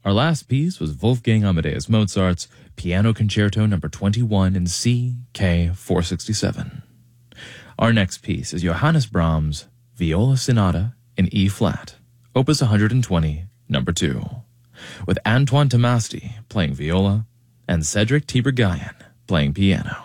Our last piece was Wolfgang Amadeus Mozart's Piano Concerto No. 21 in C, K 467. Our next piece is Johannes Brahms' Viola Sonata in E flat, Opus 120, No. 2, with Antoine Tomasti playing viola and Cedric Tiberghien playing piano.